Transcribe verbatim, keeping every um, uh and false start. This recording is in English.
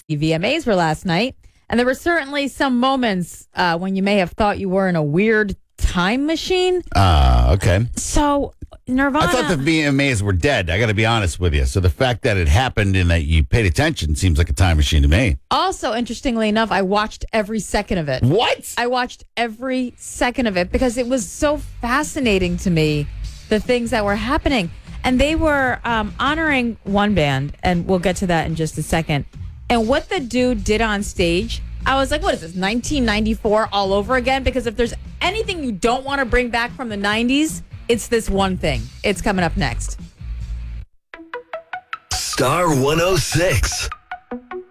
The V M As were last night, and there were certainly some moments uh, when you may have thought you were in a weird time machine. Ah, uh, okay. So, Nirvana... I thought the V M As were dead. I got to be honest with you. So the fact that it happened and that you paid attention seems like a time machine to me. Also, interestingly enough, I watched every second of it. What? I watched every second of it because it was so fascinating to me, the things that were happening. And they were um, honoring one band, and we'll get to that in just a second. And what the dude did on stage, I was like, what is this, nineteen ninety-four all over again? Because if there's anything you don't want to bring back from the nineties, it's this one thing. It's coming up next. Star one oh six.